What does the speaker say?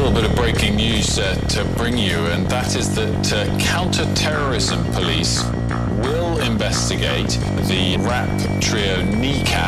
little bit of breaking news to bring you, and that is that counter-terrorism police will investigate the rap trio NECAP